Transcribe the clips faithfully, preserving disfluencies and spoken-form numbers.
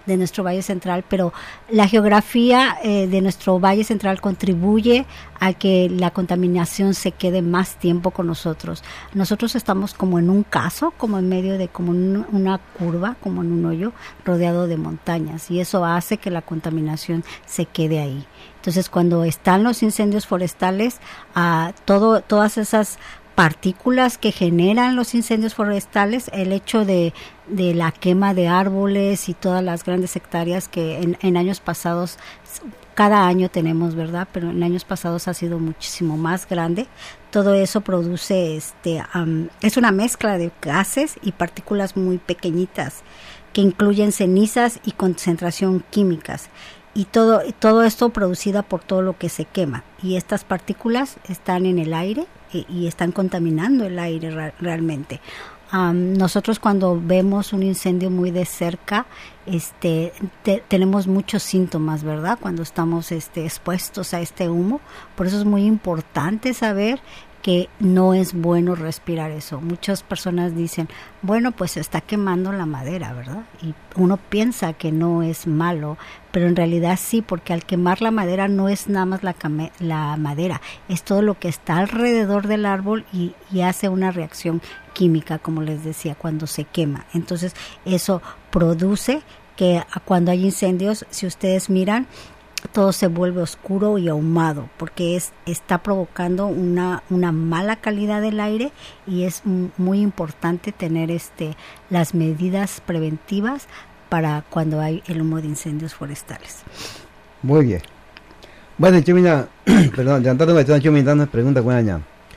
de nuestro Valle Central, pero la geografía eh, de nuestro Valle Central contribuye a que la contaminación se quede más tiempo con nosotros. Nosotros estamos como en un caso, como en medio de como un, una curva, como en un hoyo rodeado de montañas, y eso hace que la contaminación se quede ahí. Entonces, cuando están los incendios forestales, uh, todo, todas esas partículas que generan los incendios forestales, el hecho de, de la quema de árboles y todas las grandes hectáreas que en, en años pasados, cada año tenemos, ¿verdad? Pero en años pasados ha sido muchísimo más grande. Todo eso produce, este, um, es una mezcla de gases y partículas muy pequeñitas que incluyen cenizas y concentración químicas. Y todo, todo esto producido por todo lo que se quema. Y estas partículas están en el aire y, y están contaminando el aire ra- realmente. Um, nosotros cuando vemos un incendio muy de cerca, este, te, tenemos muchos síntomas, ¿verdad? Cuando estamos este, expuestos a este humo. Por eso es muy importante saber que no es bueno respirar eso. Muchas personas dicen, bueno, pues se está quemando la madera, ¿verdad? Y uno piensa que no es malo, pero en realidad sí, porque al quemar la madera no es nada más la, came- la madera, es todo lo que está alrededor del árbol y, y hace una reacción química, como les decía, cuando se quema. Entonces, eso produce que cuando hay incendios, si ustedes miran, todo se vuelve oscuro y ahumado porque es está provocando una una mala calidad del aire y es m- muy importante tener este las medidas preventivas para cuando hay el humo de incendios forestales. Muy bien. Bueno, yo mira, perdón, ya tanto me yo me dando pregunta buena.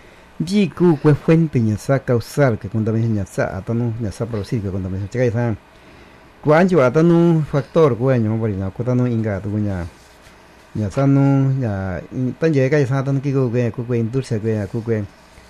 Ji ku fue fuente ni sa causar que contaminación ni sa atano ni sa producir que contaminación. Chica esa. Cuánto atano factor bueno, por ejemplo, atano inga tu buena. Nhà sanu nhà tan dễ cái sao tan cái cô quen cô quen tôi sẽ quen cô quen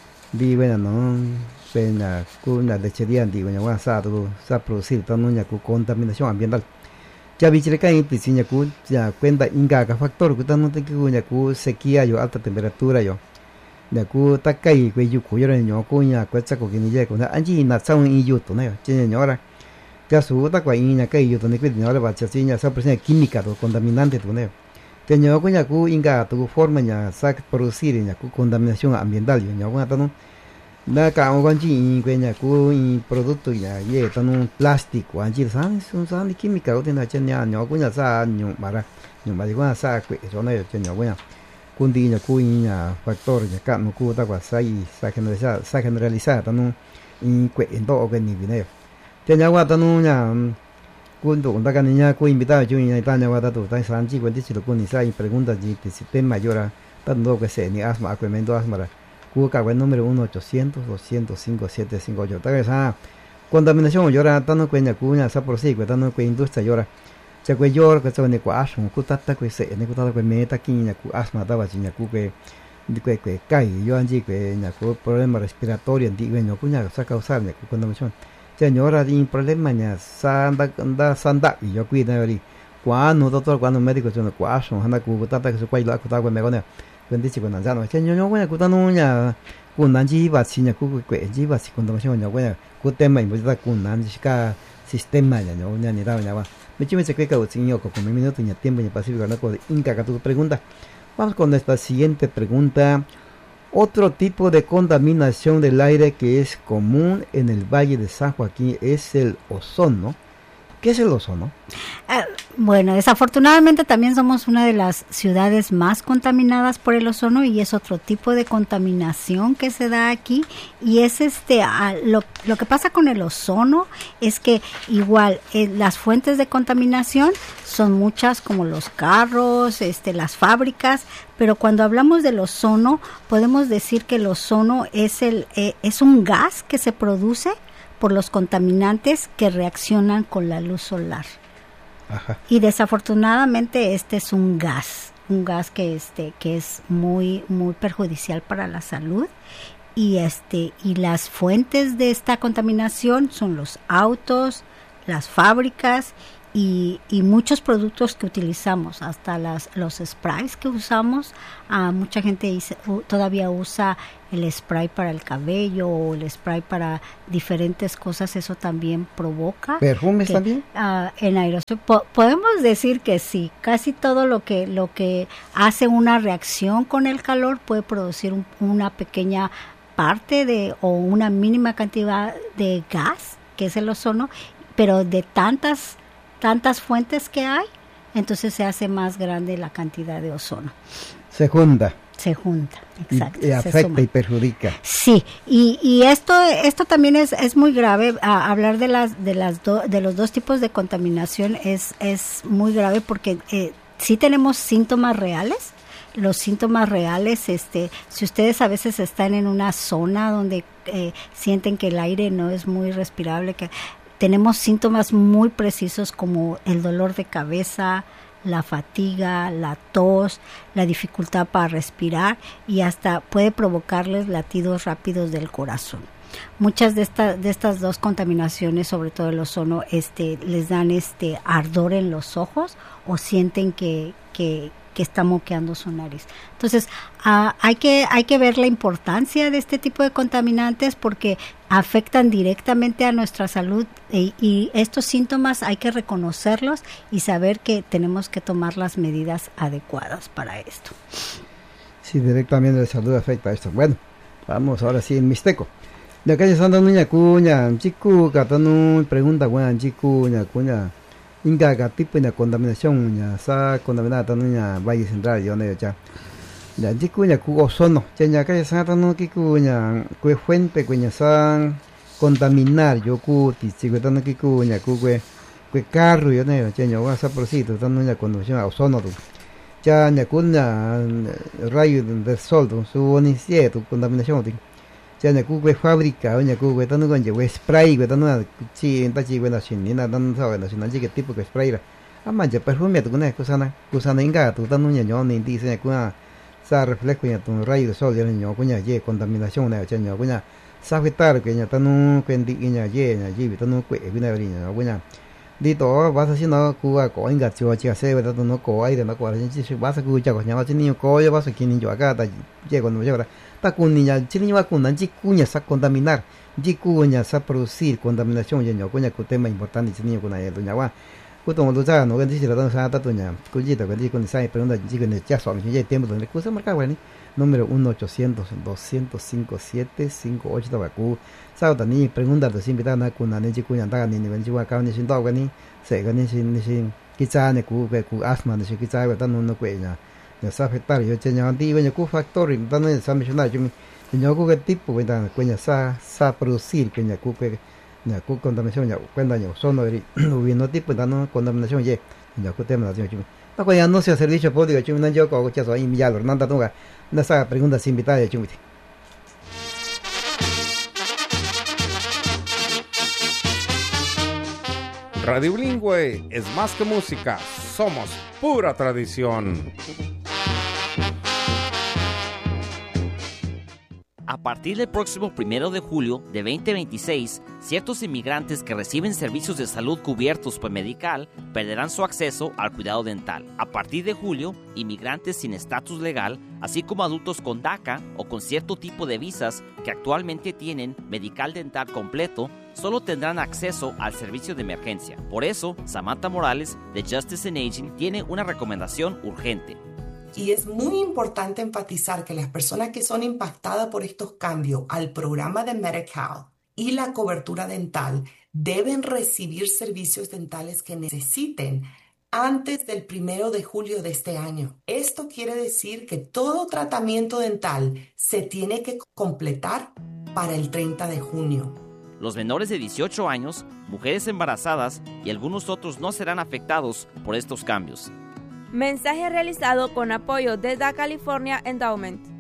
đi bên là nó bên là cô là để chơi điện thì nhà qua sao tôi sao producir tan nó nhà cô contaminación ambiental ya vi que cái thì nhà cô ya cuenta inga cái factor của tan nó cái cô nhà cô sequía yo alta temperatura yo nhà cô ta cây quay yu cô rồi nhỏ cô nhà cô chắc cô cái này cô là anh chị là sao in yu tụi này trên nhỏ ra cái số ta quay nhà cây yu tụi này cái nhỏ là bảo chơi nhà sao producir química rồi contaminante tụi này que ño ko ñaku inga tu forma ña sak producir ñaku contaminación ambiental yo ño ko tanu na ka o ganji in que ñaku in producto ya ye tanu plástico anji san son san química o tena chen ña ño ko ña sa ño mara ño ma diwa sa que yo no yo ño ko ña kundi ñaku in ña factor ña ka no ku ta kwa sai sa generalizar sa generalizar tanu in que en do que ni vine te ña wa tanu ña cuando cuando acá niña cu invitado yo ni tanya wa tatu tan sanji cuando dice lo con ni sai pregunta di si tema mayora tanto que se ni asma acuemento asma cu ka buen número uno ochocientos doscientos cinco siete cinco ocho ta esa contaminación llora tanto cuenya cuña sa por sí tanto que industria llora se que llora que se ne cu asma cu tata que se ne cu tata que meta quiña cu asma ta va chiña cu que que que kai yo anji que nya cu problema respiratorio di cuña cuña sa causar ne cu contaminación señora di problema nya sanda da sanda y yo cuida ali cuando doctor cuando médico yo no cuaso anda cu tata que se cuai la cu ta cu me gone cuando dice cuando ya no señor yo cuando cu ta no nya cu nan ji va si nya cu cu ji va si cuando me nya cuando cu tema y pues cu nan ji ka sistema nya no nya ni da nya va me chime se que ca sin yo con mi minuto nya tiempo nya pacífico no con inca ka tu pregunta. Vamos con esta siguiente pregunta. Otro tipo de contaminación del aire que es común en el Valle de San Joaquín es el ozono. ¿Qué es el ozono? Eh, bueno, desafortunadamente también somos una de las ciudades más contaminadas por el ozono y es otro tipo de contaminación que se da aquí y es este a, lo, lo que pasa con el ozono es que igual eh, las fuentes de contaminación son muchas como los carros, este las fábricas, pero cuando hablamos del ozono podemos decir que el ozono es el eh, es un gas que se produce por los contaminantes que reaccionan con la luz solar. Ajá. Y desafortunadamente este es un gas, un gas que este que es muy muy perjudicial para la salud y este y las fuentes de esta contaminación son los autos, las fábricas y, y muchos productos que utilizamos, hasta las, los sprays que usamos, uh, mucha gente dice, uh, todavía usa el spray para el cabello o el spray para diferentes cosas, eso también provoca. ¿Perfumes que, también? Uh, en aerosol, po- podemos decir que sí, casi todo lo que, lo que hace una reacción con el calor puede producir un, una pequeña parte de o una mínima cantidad de gas, que es el ozono, pero de tantas tantas fuentes que hay, entonces se hace más grande la cantidad de ozono. Se junta. Se junta, exacto. Y, y afecta y perjudica. Sí, y, y esto esto también es, es muy grave. A, hablar de las de las do, de los dos tipos de contaminación es es muy grave porque eh, sí tenemos síntomas reales. Los síntomas reales, este, si ustedes a veces están en una zona donde eh, sienten que el aire no es muy respirable, que tenemos síntomas muy precisos como el dolor de cabeza, la fatiga, la tos, la dificultad para respirar y hasta puede provocarles latidos rápidos del corazón. Muchas de estas de estas dos contaminaciones, sobre todo el ozono, este, les dan este ardor en los ojos o sienten que que que está moqueando su nariz. Entonces, uh, hay que hay que ver la importancia de este tipo de contaminantes porque afectan directamente a nuestra salud y, y estos síntomas hay que reconocerlos y saber que tenemos que tomar las medidas adecuadas para esto. Sí, directamente la salud afecta a esto. Bueno, vamos ahora sí en mixteco. De acá ya están dando una cuña, chico, catando pregunta, bueno, chico, una cuña. Inga ka tipo de contaminación ya sa contaminada tanto Valle Central y donde ya ya jikunya ku ozono ya ka ya sa tanto kikunya ku fuente kunya san contaminar yo ku ti sigo tanto kikunya ku ku ku carro yo ne ya yo va sa prosito tanto ya contaminación ozono tu ya ya kunya rayo del sol tu su onisie tu contaminación tu ya ya ku ku fábrica ya ku ku tanto con ya spray ku tanto chi ta chi ku na shin ni na tanto sa na shin na chi que tipo que spray la ama ya perfume tu ne kusana kusana inga tu tanto ya yo ni dice ku na sa reflejo ya tu rayo del sol ya yo ku ya ye contaminación na ya yo ku ya sa afectar que ya tanto que ndi ya ye ya ji tanto ku ku na ri ya ku ya đi to vas haciendo ku ko inga chua chi se tanto no ko ai de no ko chi vas ku ya ko ya vas ni ko ya vas ki ni yo acá ta ye cuando me lleva ta kunya chini wa kunna jikunya sa contaminar jikunya sa producir contaminación ya no kunya ku tema importante chini kuna ya dunya wa ku tong lu za no gan chi la dan sa ta tunya ku ji ta gan ji kun sai pregunta ji kun ya so mi ye tiempo donde ku sa marca bueno número uno ochocientos doscientos cincuenta y siete cincuenta y ocho ta ku sa ta ni pregunta de invitar na kuna ne jikunya ta ni ni gan ji wa ka ni sin do gan ni se gan ni sin ni sin ki cha ne ku ku asma ni ki cha wa ta no no ku ya ya sa afectar yo che nya di bueno ku factor y tan sa mencionar yo mi yo ku que tipo bueno cuña sa sa producir que nya ku que nya ku contaminación ya cuenta yo son no no tipo tan contaminación ye nya ku tema yo yo no cuña no sea servicio público yo no yo ko che so y ya lo nanda tunga na sa pregunta sin invitar yo mi Radio Bilingüe es más que música, somos pura tradición. A partir del próximo primero de julio de veinte veintiséis, ciertos inmigrantes que reciben servicios de salud cubiertos por Medical perderán su acceso al cuidado dental. A partir de julio, inmigrantes sin estatus legal, así como adultos con DACA o con cierto tipo de visas que actualmente tienen Medical dental completo, solo tendrán acceso al servicio de emergencia. Por eso, Samantha Morales, de Justice and Aging, tiene una recomendación urgente. Y es muy importante enfatizar que las personas que son impactadas por estos cambios al programa de Medi-Cal y la cobertura dental deben recibir servicios dentales que necesiten antes del primero de julio de este año. Esto quiere decir que todo tratamiento dental se tiene que completar para el treinta de junio. Los menores de dieciocho años, mujeres embarazadas y algunos otros no serán afectados por estos cambios. Mensaje realizado con apoyo de Da California Endowment.